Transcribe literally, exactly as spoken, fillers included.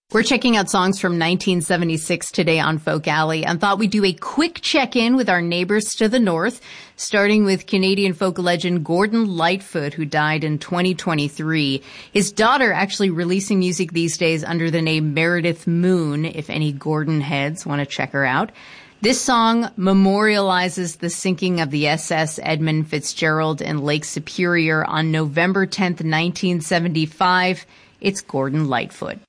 We're checking out songs from nineteen seventy-six today on Folk Alley and thought we'd do a quick check-in with our neighbors to the north, starting with Canadian folk legend Gordon Lightfoot, who died in twenty twenty-three. His daughter actually releasing music these days under the name Meredith Moon, if any Gordon heads want to check her out. This song memorializes the sinking of the S S Edmund Fitzgerald in Lake Superior on November tenth, nineteen seventy-five. It's Gordon Lightfoot.